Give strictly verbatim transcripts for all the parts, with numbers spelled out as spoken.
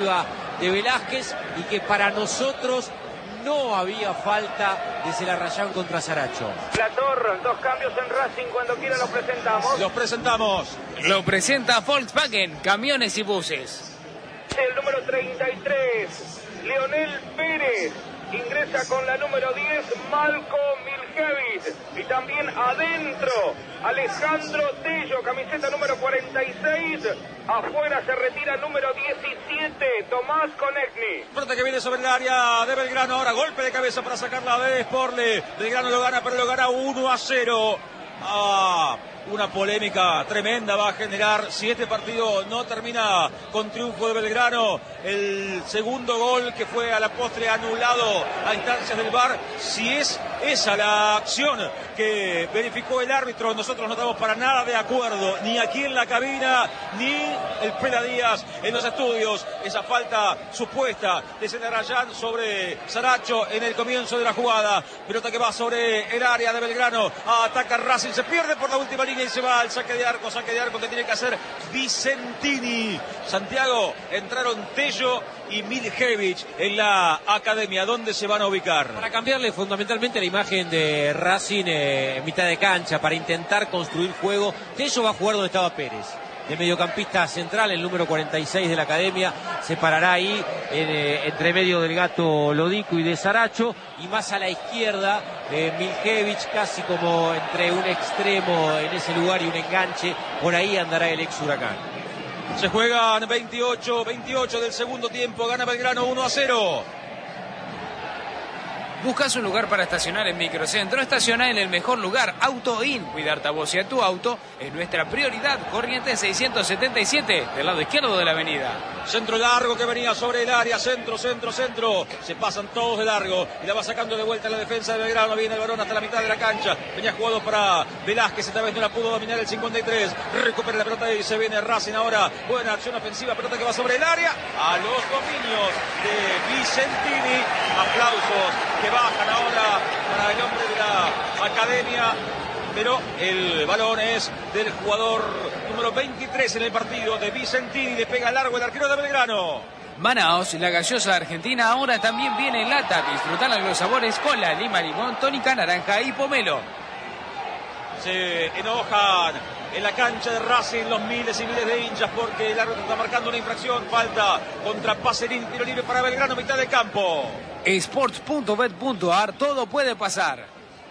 arriba de Velázquez y que para nosotros no había falta de Celarrayán contra Saracho. Plator, dos cambios en Racing, cuando quiera los presentamos. Los presentamos. Lo presenta Volkswagen, camiones y buses. El número treinta y tres, Leonel Pérez. Ingresa con la número diez, Malco Miljevic. Y también adentro, Alejandro Tello, camiseta número cuarenta y seis. Afuera se retira número diecisiete, Tomás Konechny. Pelota que viene sobre el área de Belgrano. Ahora golpe de cabeza para sacarla de Sporle. Belgrano lo gana, pero lo gana uno a cero. Ah, una polémica tremenda va a generar si este partido no termina con triunfo de Belgrano. El segundo gol que fue a la postre anulado a instancias del V A R. Si es esa la acción que verificó el árbitro, nosotros no estamos para nada de acuerdo, ni aquí en la cabina, ni el Pela Díaz en los estudios. Esa falta supuesta de Celarrayán sobre Saracho en el comienzo de la jugada. Pelota que va sobre el área de Belgrano. Ataca Racing, se pierde por la última línea y se va al saque de arco, saque de arco que tiene que hacer Vicentini. Santiago, entraron Tello y Miljevic en la academia. ¿Dónde se van a ubicar? Para cambiarle fundamentalmente la imagen de Racing eh, en mitad de cancha, para intentar construir juego. Tello va a jugar donde estaba Pérez, de mediocampista central, el número cuarenta y seis de la academia. Se parará ahí en, eh, entre medio del Gato Lodico y de Saracho, y más a la izquierda eh, Miljevic, casi como entre un extremo en ese lugar y un enganche. Por ahí andará el ex Huracán. Se juegan veintiocho veintiocho del segundo tiempo. Gana Belgrano uno a cero. ¿Buscas un lugar para estacionar en Microcentro? Estaciona en el mejor lugar, Auto In. Cuidarte a vos y a tu auto es nuestra prioridad. Corrientes seiscientos setenta y siete, del lado izquierdo de la avenida. Centro largo que venía sobre el área. Centro, centro, centro. Se pasan todos de largo y la va sacando de vuelta la defensa de Belgrano. Viene el balón hasta la mitad de la cancha. Venía jugado para Velázquez. Esta vez no la pudo dominar el cincuenta y tres. Recupera la pelota y se viene Racing ahora. Buena acción ofensiva. Pelota que va sobre el área. A los dominios de Vicentini. Aplausos que bajan ahora para el hombre de la academia, pero el balón es del jugador número veintitrés en el partido, de Vicentini. Le pega largo el arquero de Belgrano. Manaos, la gaseosa argentina, ahora también viene en lata. Disfrutar los sabores cola, lima, limón, tónica, naranja y pomelo. Se enojan en la cancha de Racing los miles y miles de hinchas porque el árbitro está marcando una infracción. Falta contra Pacerini, tiro libre para Belgrano, mitad de campo. Sports punto bet punto a r, todo puede pasar.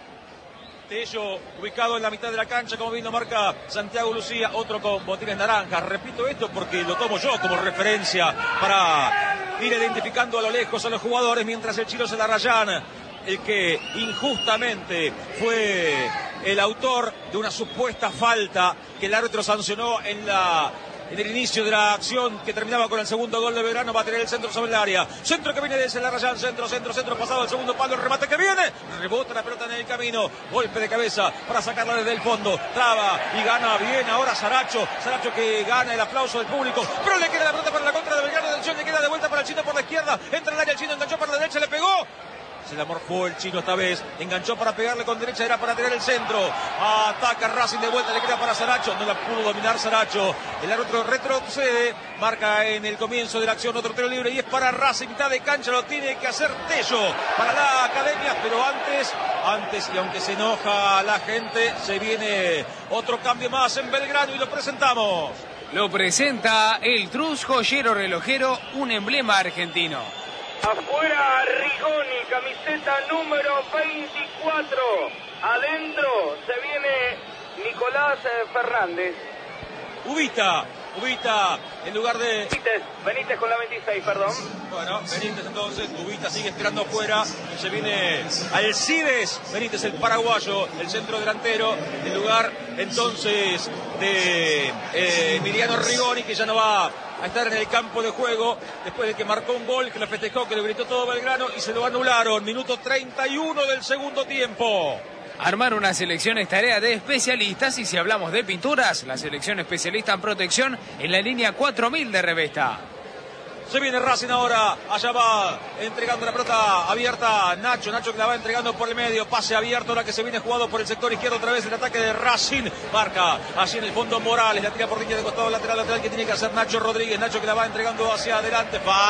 Tello ubicado en la mitad de la cancha, como bien lo marca Santiago Lucía, otro con botines naranjas. Repito esto porque lo tomo yo como referencia para ir identificando a lo lejos a los jugadores, mientras el Chilo Celarrayán, el que injustamente fue el autor de una supuesta falta que el árbitro sancionó en la en el inicio de la acción que terminaba con el segundo gol de Belgrano, va a tener el centro sobre el área. Centro que viene de Celarrayán, centro, centro, centro, pasado el segundo palo, el remate que viene, rebota la pelota en el camino, golpe de cabeza para sacarla desde el fondo, traba y gana bien ahora Saracho, Saracho que gana el aplauso del público, pero le queda la pelota para la contra de Belgrano, atención, le queda de vuelta para el Chino por la izquierda, entra el área, el Chino enganchó para la derecha, le pegó. Se la morfó el Chino esta vez, enganchó para pegarle con derecha, era para tener el centro, ataca Racing de vuelta, le queda para Saracho, no la pudo dominar Saracho, el árbitro retrocede, marca en el comienzo de la acción otro tiro libre y es para Racing, mitad de cancha, lo tiene que hacer Tello para la academia, pero antes, antes y aunque se enoja la gente, se viene otro cambio más en Belgrano y lo presentamos. Lo presenta el Trus Joyero Relojero, un emblema argentino. Afuera Rigoni, camiseta número veinticuatro. Adentro se viene Nicolás Fernández. Ubita, Ubita en lugar de... Benítez, Benítez con la veintiséis, perdón. Bueno, Benítez entonces, Ubita sigue esperando afuera. Se viene Alcides, Benítez el paraguayo, el centro delantero. En lugar entonces de eh, Emiliano Rigoni, que ya no va a estar en el campo de juego después de que marcó un gol, que lo festejó, que lo gritó todo Belgrano y se lo anularon. Minuto treinta y uno del segundo tiempo. Armar una selección es tarea de especialistas y si hablamos de pinturas, la selección especialista en protección en la línea cuatro mil de Revesta. Se viene Racing ahora, allá va entregando la pelota abierta Nacho, Nacho que la va entregando por el medio, pase abierto ahora que se viene jugado por el sector izquierdo otra vez el ataque de Racing, marca allí en el fondo Morales, la tira por línea de costado lateral, lateral que tiene que hacer Nacho Rodríguez, Nacho que la va entregando hacia adelante,